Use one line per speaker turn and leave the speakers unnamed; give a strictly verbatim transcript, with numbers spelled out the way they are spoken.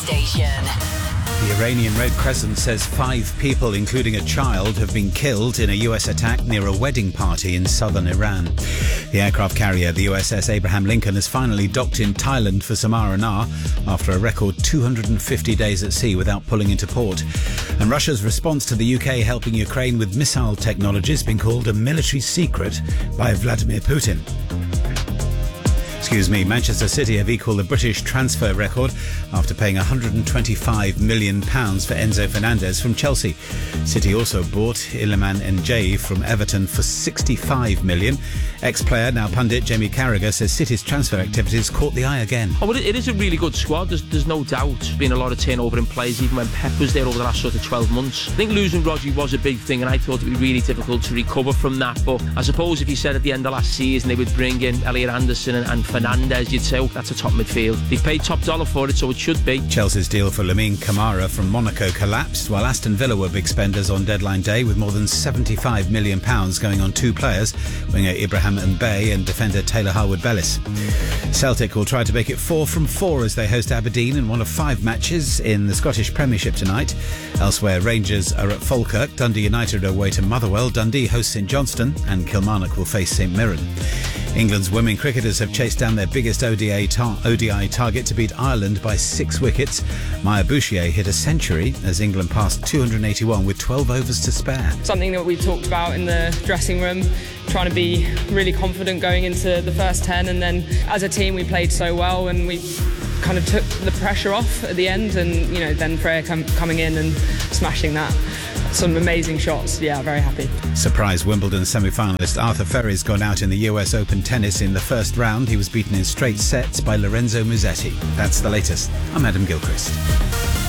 station.
The Iranian Red Crescent says five people, including a child, have been killed in a U S attack near a wedding party in southern Iran. The aircraft carrier, the U S S Abraham Lincoln, has finally docked in Thailand for some R and R after a record two hundred fifty days at sea without pulling into port. And Russia's response to the U K helping Ukraine with missile technology has been called a military secret by Vladimir Putin. Excuse me, Manchester City have equalled the British transfer record after paying one hundred twenty-five million pounds for Enzo Fernandez from Chelsea. City also bought Iliman Ndiaye from Everton for sixty-five million pounds. Ex-player, now pundit, Jamie Carragher says City's transfer activities caught the eye again.
Oh, well, it is a really good squad. There's, there's no doubt. There's been a lot of turnover in players, even when Pep was there over the last sort of twelve months. I think losing Rodri was a big thing, and I thought it would be really difficult to recover from that. But I suppose if you said at the end of last season they would bring in Elliot Anderson and, and Fernandez, you'd say, oh, that's a top midfield. They've paid top dollar for it, so it should be.
Chelsea's deal for Lamine Camara from Monaco collapsed, while Aston Villa were big spenders on deadline day, with more than seventy-five million pounds going on two players, winger Ibrahim Mbaye and defender Taylor Harwood-Bellis. Celtic will try to make it four from four as they host Aberdeen in one of five matches in the Scottish Premiership tonight. Elsewhere, Rangers are at Falkirk, Dundee United are away to Motherwell, Dundee hosts St Johnstone, and Kilmarnock will face St Mirren. England's women cricketers have chased down their biggest O D I, tar- O D I target to beat Ireland by six wickets. Maya Bouchier hit a century as England passed two hundred eighty-one with twelve overs to spare.
Something that we talked about in the dressing room, trying to be really confident going into the first ten, and then as a team we played so well and we kind of took the pressure off at the end, and you know then Freya com- coming in and smashing that. Some amazing shots. Yeah, very happy.
Surprise Wimbledon semi-finalist Arthur Ferry's gone out in the U S Open tennis in the first round. He was beaten in straight sets by Lorenzo Musetti. That's the latest. I'm Adam Gilchrist.